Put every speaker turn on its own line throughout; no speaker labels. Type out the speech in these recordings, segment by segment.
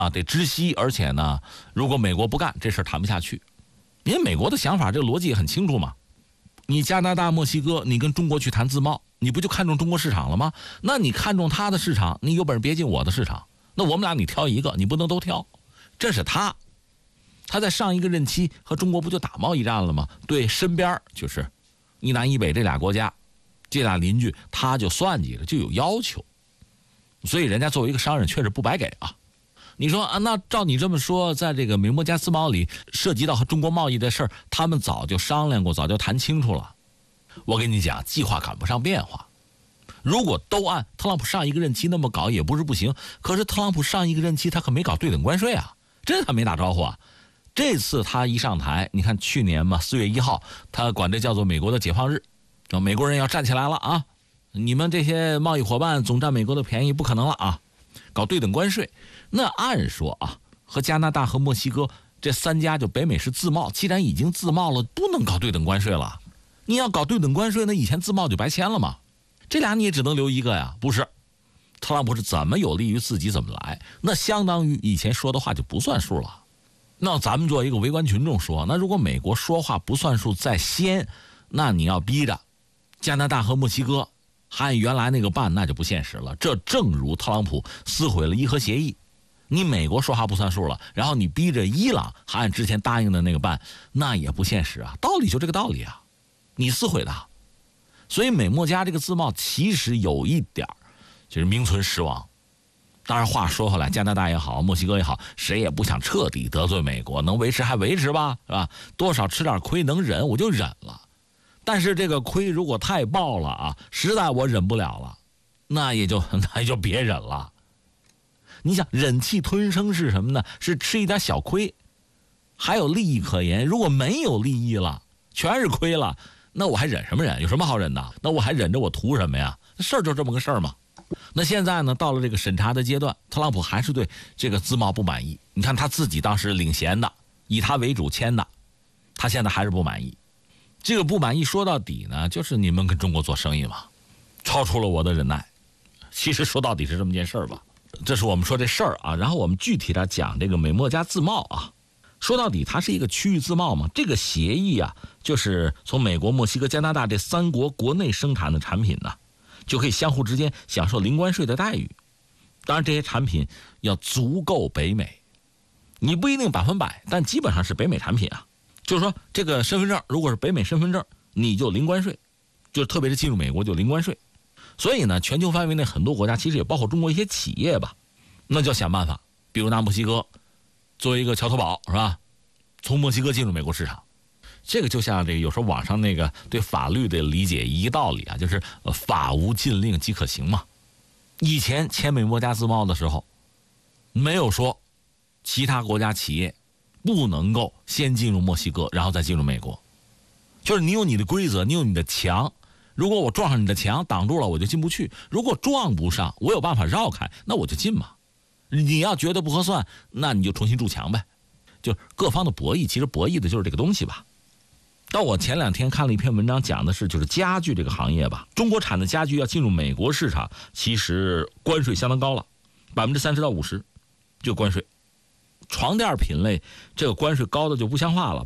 啊，得知悉，而且呢，如果美国不干，这事儿谈不下去。因为美国的想法，这个逻辑也很清楚嘛。你加拿大、墨西哥，你跟中国去谈自贸，你不就看中中国市场了吗？那你看中他的市场，你有本事别进我的市场。那我们俩你挑一个，你不能都挑。这是他在上一个任期和中国不就打贸易战了吗？对身边就是一南一北这俩国家，这俩邻居，他就算计着，就有要求。所以人家作为一个商人，确实不白给啊。你说啊，那照你这么说，在这个美墨加自贸里涉及到和中国贸易的事儿，他们早就商量过，早就谈清楚了。我跟你讲，计划赶不上变化。如果都按特朗普上一个任期那么搞，也不是不行。可是特朗普上一个任期他可没搞对等关税啊，这他没打招呼啊。这次他一上台，你看去年嘛，4月1号，他管这叫做美国的解放日，美国人要站起来了啊！你们这些贸易伙伴总占美国的便宜，不可能了啊！搞对等关税，那按说啊，和加拿大和墨西哥这3家就北美是自贸，既然已经自贸了，不能搞对等关税了。你要搞对等关税，那以前自贸就白签了嘛。这俩你也只能留一个呀，不是？特朗普是怎么有利于自己怎么来，那相当于以前说的话就不算数了。那咱们作为一个围观群众说，那如果美国说话不算数在先，那你要逼着加拿大和墨西哥还按原来那个办，那就不现实了。这正如特朗普撕毁了伊核协议，你美国说话不算数了，然后你逼着伊朗还按之前答应的那个办，那也不现实啊。道理就这个道理啊，你撕毁的。所以美墨加这个自贸其实有一点就是名存实亡。当然话说回来，加拿大也好，墨西哥也好，谁也不想彻底得罪美国，能维持还维持吧，是吧？多少吃点亏能忍我就忍了。但是这个亏如果太爆了啊，实在我忍不了了，那也就别忍了。你想忍气吞声是什么呢？是吃一点小亏，还有利益可言。如果没有利益了，全是亏了，那我还忍什么忍？有什么好忍的？那我还忍着我图什么呀？事儿就这么个事儿嘛。那现在呢，到了这个审查的阶段，特朗普还是对这个自贸不满意。你看他自己当时领衔的，以他为主签的，他现在还是不满意。这个不满意说到底呢，就是你们跟中国做生意嘛，超出了我的忍耐。其实说到底是这么件事儿吧。这是我们说这事儿啊，然后我们具体的讲这个美墨加自贸啊。说到底它是一个区域自贸嘛，这个协议啊，就是从美国、墨西哥、加拿大这3国国内生产的产品呢，就可以相互之间享受零关税的待遇。当然这些产品要足够北美，你不一定100%，但基本上是北美产品啊。就是说这个身份证如果是北美身份证，你就零关税，就特别是进入美国就零关税。所以呢，全球范围内很多国家，其实也包括中国一些企业吧，那就要想办法，比如拿墨西哥作为一个桥头堡，是吧？从墨西哥进入美国市场，这个就像这个有时候网上那个对法律的理解一个道理啊，就是法无禁令即可行嘛。以前签美墨加自贸的时候，没有说其他国家企业不能够先进入墨西哥，然后再进入美国，就是你有你的规则，你有你的墙。如果我撞上你的墙挡住了，我就进不去；如果撞不上，我有办法绕开，那我就进嘛。你要觉得不合算，那你就重新筑墙呗。就各方的博弈，其实博弈的就是这个东西吧。但我前2天看了一篇文章，讲的是就是家具这个行业吧。中国产的家具要进入美国市场，其实关税相当高了，30%到50%就关税。床垫品类这个关税高的就不像话了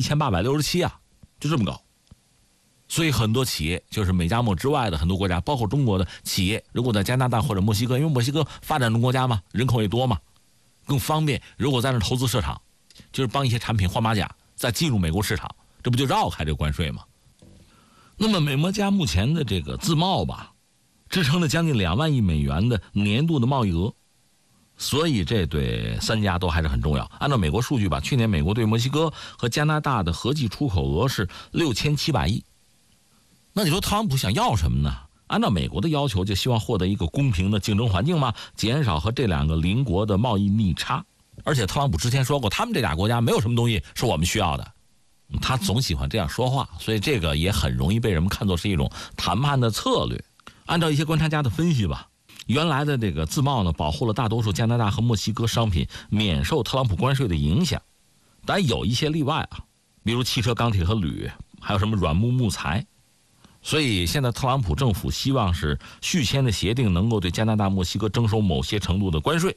，1867%啊，就这么高。所以很多企业，就是美加墨之外的很多国家，包括中国的企业，如果在加拿大或者墨西哥，因为墨西哥发展中国家嘛，人口也多嘛，更方便。如果在那投资设厂，就是帮一些产品换马甲，再进入美国市场，这不就绕开这个关税吗？那么美墨加目前的这个自贸吧，支撑了将近2万亿美元的年度的贸易额，所以这对3家都还是很重要。按照美国数据吧，去年美国对墨西哥和加拿大的合计出口额是6700亿。那你说特朗普想要什么呢？按照美国的要求，就希望获得一个公平的竞争环境嘛，减少和这2个邻国的贸易逆差。而且特朗普之前说过，他们这俩国家没有什么东西是我们需要的，他总喜欢这样说话，所以这个也很容易被人们看作是一种谈判的策略。按照一些观察家的分析吧，原来的这个自贸呢，保护了大多数加拿大和墨西哥商品免受特朗普关税的影响，但有一些例外啊，比如汽车、钢铁和铝，还有什么软木木材。所以现在特朗普政府希望是续签的协定能够对加拿大、墨西哥征收某些程度的关税，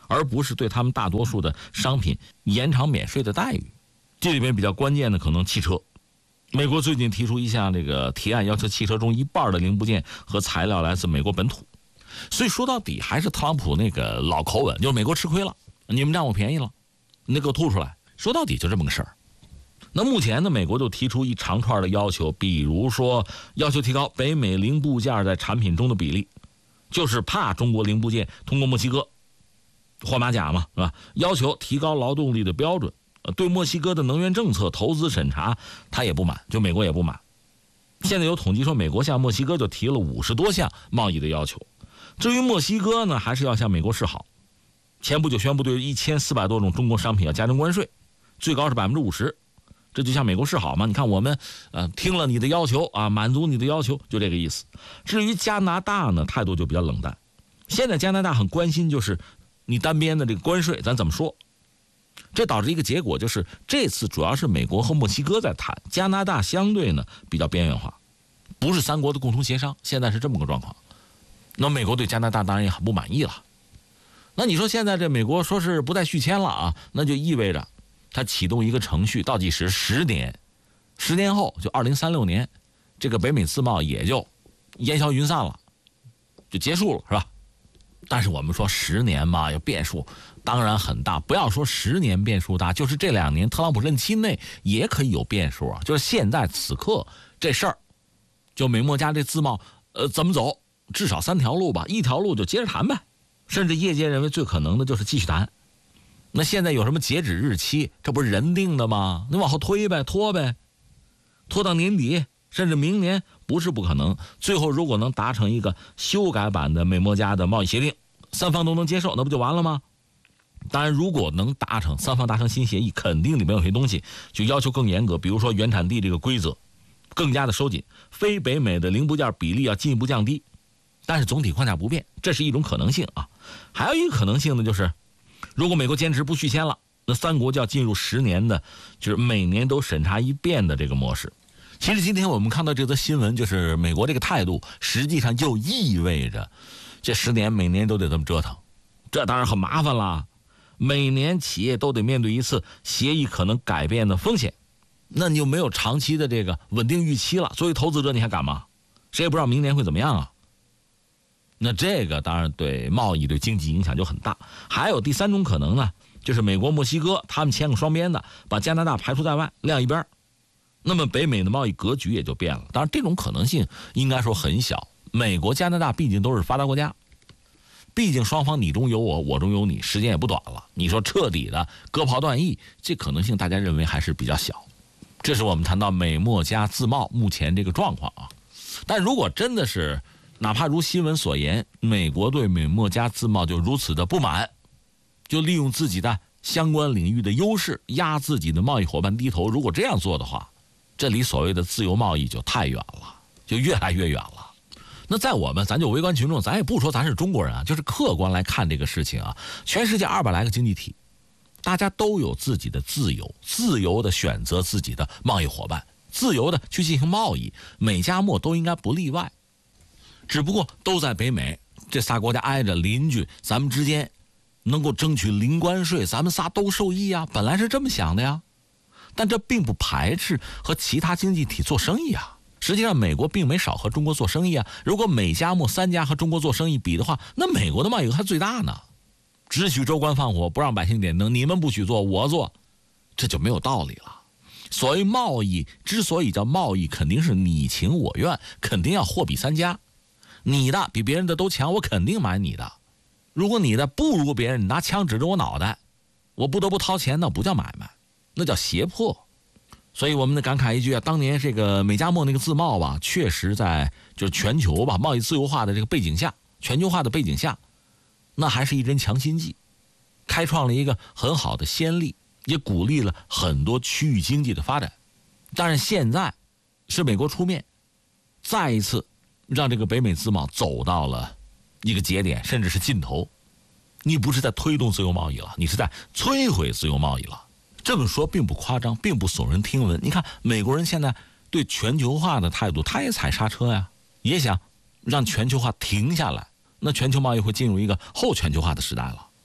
而不是对他们大多数的商品延长免税的待遇。这里边比较关键的可能汽车，美国最近提出一项这个提案，要求汽车中一半的零部件和材料来自美国本土。所以说到底还是特朗普那个老口吻，就是美国吃亏了，你们占我便宜了，你得给我吐出来。说到底就这么个事儿。那目前呢，美国就提出一长串的要求，比如说要求提高北美零部件在产品中的比例，就是怕中国零部件通过墨西哥换马甲嘛，是吧？要求提高劳动力的标准，对墨西哥的能源政策、投资审查，他也不满，就美国也不满。现在有统计说，美国向墨西哥就提了50多项贸易的要求。至于墨西哥呢，还是要向美国示好。前不久宣布对1400多种中国商品要加征关税，最高是50%，这就向美国示好嘛。你看我们听了你的要求啊，满足你的要求，就这个意思。至于加拿大呢，态度就比较冷淡。现在加拿大很关心就是你单边的这个关税咱怎么说，这导致一个结果就是这次主要是美国和墨西哥在谈，加拿大相对呢比较边缘化，不是三国的共同协商，现在是这么个状况。那美国对加拿大当然也很不满意了。那你说现在这美国说是不再续签了啊，那就意味着他启动一个程序，倒计时10年，10年后就2036年，这个北美自贸也就烟消云散了，就结束了，是吧？但是我们说10年嘛，有变数当然很大，不要说10年变数大，就是这2年特朗普任期内也可以有变数啊。就是现在此刻这事儿，就美墨加这自贸怎么走，至少3条路吧，一条路就接着谈呗，甚至业界认为最可能的就是继续谈。那现在有什么截止日期？这不是人定的吗？你往后推呗，拖呗，拖到年底甚至明年不是不可能。最后如果能达成一个修改版的美墨加的贸易协定，3方都能接受，那不就完了吗？当然如果能达成，3方达成新协议，肯定里面有些东西就要求更严格，比如说原产地这个规则更加的收紧，非北美的零部件比例要进一步降低，但是总体框架不变，这是一种可能性啊。还有一个可能性呢，就是如果美国坚持不续签了，那3国就要进入10年的就是每年都审查一遍的这个模式。其实今天我们看到这则新闻，就是美国这个态度实际上就意味着这10年每年都得这么折腾，这当然很麻烦啦。每年企业都得面对一次协议可能改变的风险，那你就没有长期的这个稳定预期了。作为投资者你还敢吗？谁也不知道明年会怎么样啊。那这个当然对贸易对经济影响就很大。还有第3种可能呢，就是美国墨西哥他们签个双边的，把加拿大排除在外晾一边，那么北美的贸易格局也就变了。当然这种可能性应该说很小，美国加拿大毕竟都是发达国家，毕竟双方你中有我，我中有你，时间也不短了。你说彻底的割袍断义，这可能性大家认为还是比较小。这是我们谈到美墨加自贸目前这个状况啊。但如果真的是哪怕如新闻所言，美国对美墨加自贸就如此的不满，就利用自己的相关领域的优势压自己的贸易伙伴低头，如果这样做的话，这离所谓的自由贸易就太远了，就越来越远了。那在我们咱就围观群众，咱也不说咱是中国人啊，就是客观来看这个事情啊，全世界200来个经济体，大家都有自己的自由，自由的选择自己的贸易伙伴，自由的去进行贸易，美加墨都应该不例外。只不过都在北美，这仨国家挨着邻居，咱们之间能够争取零关税，咱们仨都受益啊，本来是这么想的呀。但这并不排斥和其他经济体做生意啊。实际上美国并没少和中国做生意啊，如果美加墨3家和中国做生意比的话，那美国的贸易额还最大呢。只许州官放火，不让百姓点灯，你们不许做我做，这就没有道理了。所谓贸易之所以叫贸易，肯定是你情我愿，肯定要货比3家，你的比别人的都强，我肯定买你的。如果你的不如别人，你拿枪指着我脑袋，我不得不掏钱，那不叫买卖，那叫胁迫。所以我们得感慨一句啊，当年这个美加墨那个自贸吧，确实在就是全球吧贸易自由化的这个背景下，全球化的背景下，那还是一针强心剂，开创了一个很好的先例，也鼓励了很多区域经济的发展。但是现在是美国出面，再一次让这个北美自贸走到了一个节点，甚至是尽头。你不是在推动自由贸易了，你是在摧毁自由贸易了。这么说并不夸张，并不耸人听闻。你看美国人现在对全球化的态度，他也踩刹车呀，也想让全球化停下来，那全球贸易会进入一个后全球化的时代了。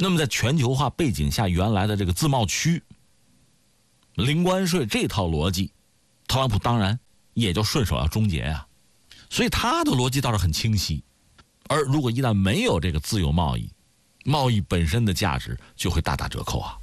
那么在全球化背景下，原来的这个自贸区、零关税这套逻辑，特朗普当然也就顺手要终结呀。所以他的逻辑倒是很清晰。而如果一旦没有这个自由贸易，贸易本身的价值就会大打折扣啊。